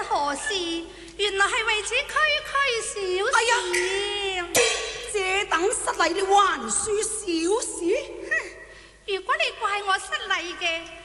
何事？原來係為此區區小事。 哎呀，這等失禮你還說小事？ 如果你怪我失禮嘅，